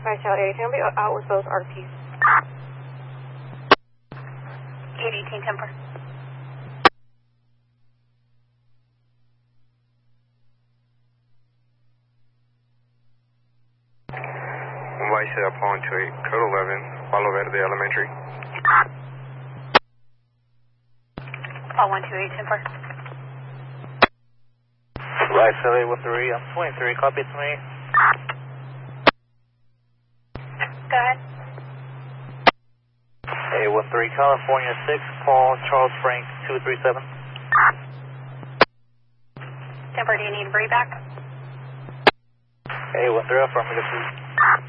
Alright, Charlie 8, be out with those RPs. 818 temper. White set up on to 8, code 11, Palo Verde Elementary. Call 128 temper. Right, Charlie 13, I'm 23, copy to me. Go ahead. A13, California 6, Paul Charles Frank 237. Temper, do you need a back? A13, affirmative.